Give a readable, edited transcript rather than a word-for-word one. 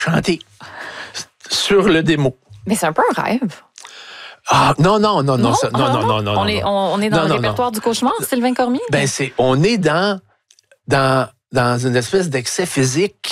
chanter sur le démo. Mais c'est un peu un rêve. Ah, non. On est dans le répertoire du cauchemar, Sylvain Cormier? On est dans une espèce d'excès physique